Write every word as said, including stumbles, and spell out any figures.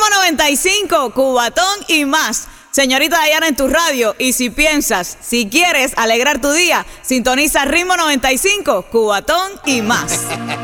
noventa y cinco, Cubatón y más. Señorita Dayana en tu radio. Y si piensas, si quieres alegrar tu día, sintoniza Ritmo noventa y cinco, Cubatón y más.